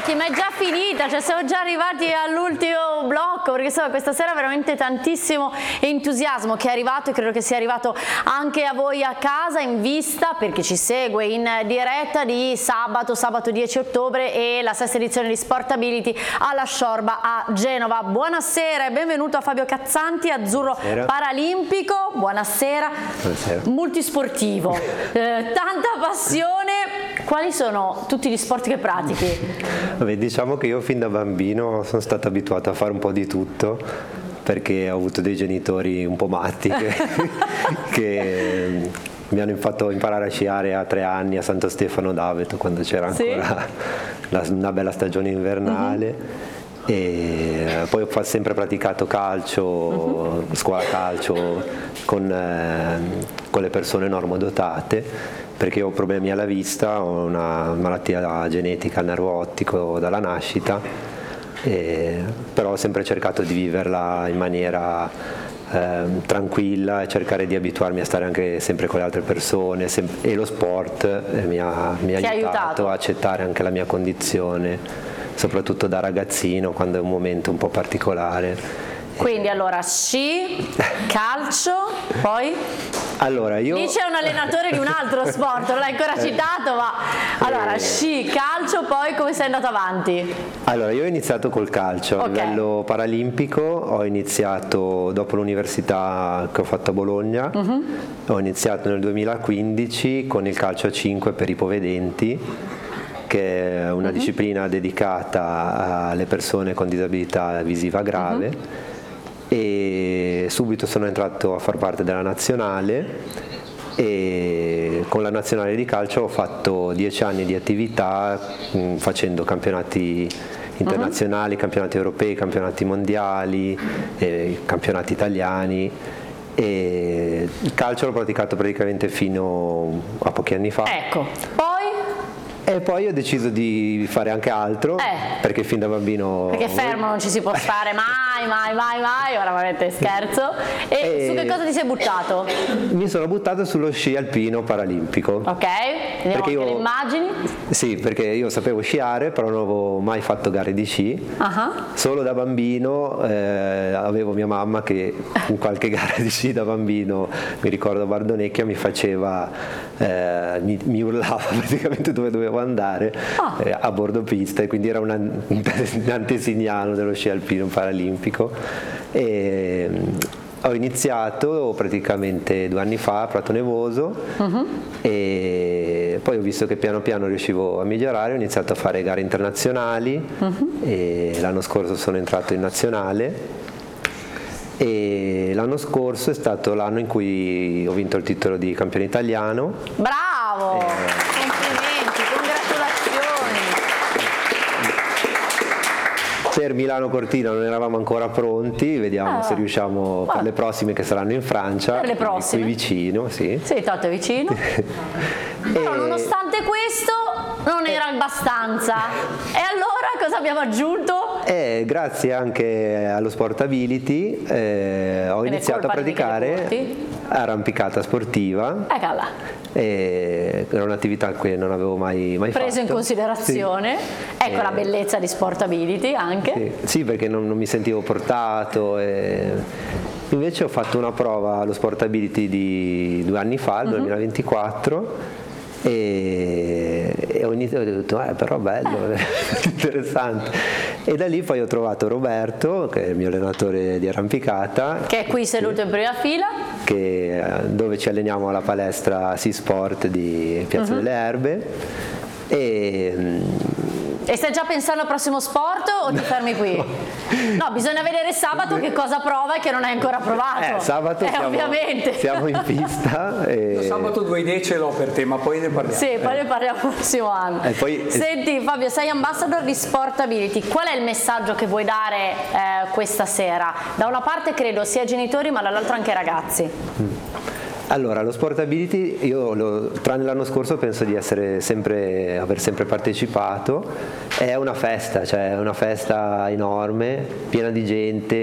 ragazzi, ma è già finita, cioè siamo già arrivati all'ultimo blocco, perché insomma questa sera veramente tantissimo entusiasmo che è arrivato e credo che sia arrivato anche a voi a casa in vista, perché ci segue in diretta di sabato 10 ottobre e la sesta edizione di Sportability alla Sciorba a Genova. Buonasera e benvenuto a Fabio Cazzanti, azzurro paralimpico, buonasera, multisportivo, tanta passione. Quali sono tutti gli sport che pratichi? Vabbè, diciamo che io fin da bambino sono stato abituato a fare un po' di tutto, perché ho avuto dei genitori un po' matti che mi hanno fatto imparare a sciare a 3 anni a Santo Stefano d'Aveto, quando c'era ancora una bella stagione invernale. E poi ho sempre praticato calcio, scuola calcio con le persone normodotate, perché ho problemi alla vista, ho una malattia genetica al nervo ottico dalla nascita, però ho sempre cercato di viverla in maniera tranquilla e cercare di abituarmi a stare anche sempre con le altre persone, e lo sport mi ha aiutato a accettare anche la mia condizione, soprattutto da ragazzino, quando è un momento un po' particolare. Quindi allora sci, calcio, poi? Allora io... Lì c'è un allenatore di un altro sport, non l'hai ancora citato, ma allora sci, calcio, poi come sei andato avanti? Allora io ho iniziato col calcio a livello paralimpico, ho iniziato dopo l'università che ho fatto a Bologna, ho iniziato nel 2015 con il calcio a 5 per ipovedenti, che è una disciplina dedicata alle persone con disabilità visiva grave, e subito sono entrato a far parte della nazionale, e con la nazionale di calcio ho fatto 10 anni di attività facendo campionati internazionali, campionati europei, campionati mondiali, campionati italiani. E il calcio l'ho praticato praticamente fino a pochi anni fa. Ecco, E poi ho deciso di fare anche altro, perché fin da bambino... Perché fermo non ci si può stare mai, ora veramente scherzo. E su che cosa ti sei buttato? Mi sono buttato sullo sci alpino paralimpico. Ok, vediamo anche le immagini. Sì, perché io sapevo sciare, però non avevo mai fatto gare di sci. Solo da bambino avevo mia mamma che in qualche gara di sci da bambino, mi ricordo a Bardonecchia, mi faceva, mi urlava praticamente dove dovevo andare a bordo pista, e quindi era un antesignano dello sci alpino paralimpico. E ho iniziato praticamente 2 anni fa a Prato Nevoso, e poi ho visto che piano piano riuscivo a migliorare, ho iniziato a fare gare internazionali, e l'anno scorso sono entrato in nazionale, e l'anno scorso è stato l'anno in cui ho vinto il titolo di campione italiano. Bravo! Complimenti, congratulazioni! Per Milano Cortina non eravamo ancora pronti, vediamo se riusciamo per le prossime, che saranno in Francia, per le prossime, qui vicino, sì. Sì, tanto è vicino. Però nonostante questo non era abbastanza. E allora cosa abbiamo aggiunto? Grazie anche allo Sportability ho iniziato a praticare arrampicata sportiva. Era un'attività che non avevo mai preso fatto. In considerazione. Ecco la bellezza di Sportability anche. Sì, perché non mi sentivo portato. Invece ho fatto una prova allo Sportability di 2 anni fa, il 2024, e ho detto però bello, interessante, e da lì poi ho trovato Roberto, che è il mio allenatore di arrampicata, che è qui seduto in prima fila, dove ci alleniamo alla palestra Sea Sport di Piazza delle Erbe. E stai già pensando al prossimo sport o ti fermi qui? No, bisogna vedere sabato che cosa prova e che non hai ancora provato. Sabato siamo in pista. Sabato 2 idee ce l'ho per te, ma poi ne parliamo. Sì, poi ne parliamo il prossimo anno. Senti Fabio, sei ambassador di Sportability, qual è il messaggio che vuoi dare questa sera? Da una parte credo sia ai genitori, ma dall'altra anche ai ragazzi. Allora, lo Sportability, io tranne l'anno scorso penso di aver sempre partecipato. È una festa, cioè è una festa enorme, piena di gente,